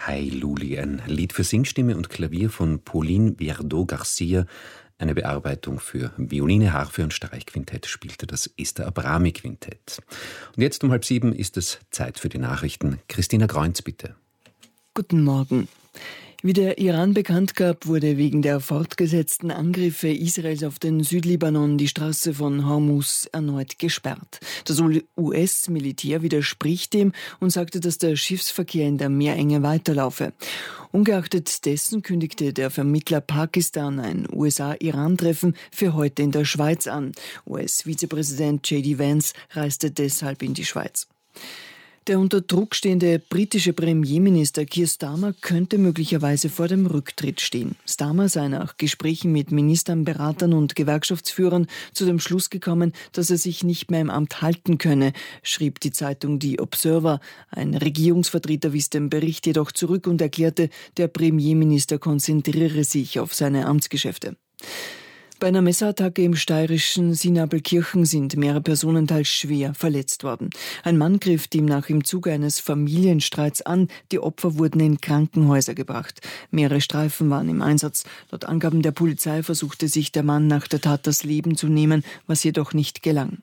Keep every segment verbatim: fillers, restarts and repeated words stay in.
Hi Luli, ein Lied für Singstimme und Klavier von Pauline Viardot-Garcia. Eine Bearbeitung für Violine, Harfe und Streichquintett spielte das Esther Abrami Quintett. Und jetzt um halb sieben ist es Zeit für die Nachrichten. Christina Kreunz, bitte. Guten Morgen. Wie der Iran bekannt gab, wurde wegen der fortgesetzten Angriffe Israels auf den Südlibanon die Straße von Hormuz erneut gesperrt. Das U S-Militär widerspricht dem und sagte, dass der Schiffsverkehr in der Meerenge weiterlaufe. Ungeachtet dessen kündigte der Vermittler Pakistan ein U S A-Iran-Treffen für heute in der Schweiz an. U S-Vizepräsident J D Vance reiste deshalb in die Schweiz. Der unter Druck stehende britische Premierminister Keir Starmer könnte möglicherweise vor dem Rücktritt stehen. Starmer sei nach Gesprächen mit Ministern, Beratern und Gewerkschaftsführern zu dem Schluss gekommen, dass er sich nicht mehr im Amt halten könne, schrieb die Zeitung The Observer. Ein Regierungsvertreter wies den Bericht jedoch zurück und erklärte, der Premierminister konzentriere sich auf seine Amtsgeschäfte. Bei einer Messerattacke im steirischen Sinabelkirchen sind mehrere Personen teils schwer verletzt worden. Ein Mann griff demnach im Zuge eines Familienstreits an. Die Opfer wurden in Krankenhäuser gebracht. Mehrere Streifen waren im Einsatz. Laut Angaben der Polizei versuchte sich der Mann nach der Tat das Leben zu nehmen, was jedoch nicht gelang.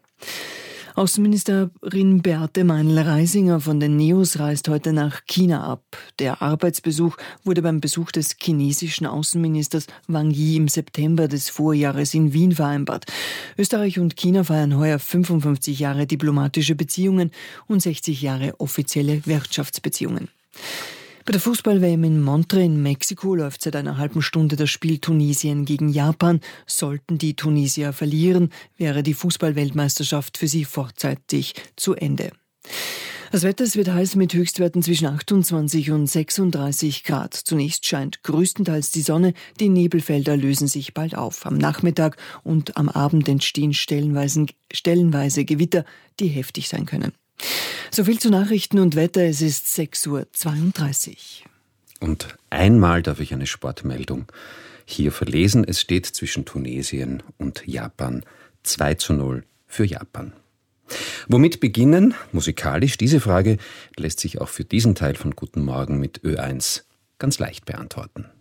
Außenministerin Beate Meinl-Reisinger von den Neos reist heute nach China ab. Der Arbeitsbesuch wurde beim Besuch des chinesischen Außenministers Wang Yi im September des Vorjahres in Wien vereinbart. Österreich und China feiern heuer fünfundfünfzig Jahre diplomatische Beziehungen und sechzig Jahre offizielle Wirtschaftsbeziehungen. Bei der Fußball-W M in Monterrey in Mexiko läuft seit einer halben Stunde das Spiel Tunesien gegen Japan. Sollten die Tunesier verlieren, wäre die Fußball-Weltmeisterschaft für sie vorzeitig zu Ende. Das Wetter, es wird heiß mit Höchstwerten zwischen achtundzwanzig und sechsunddreißig Grad. Zunächst scheint größtenteils die Sonne, die Nebelfelder lösen sich bald auf. Am Nachmittag und am Abend entstehen stellenweise, stellenweise Gewitter, die heftig sein können. So viel zu Nachrichten und Wetter, es ist sechs Uhr zweiunddreißig. Und einmal darf ich eine Sportmeldung hier verlesen. Es steht zwischen Tunesien und Japan zwei zu null für Japan. Womit beginnen? Musikalisch? Diese Frage lässt sich auch für diesen Teil von Guten Morgen mit Ö eins ganz leicht beantworten.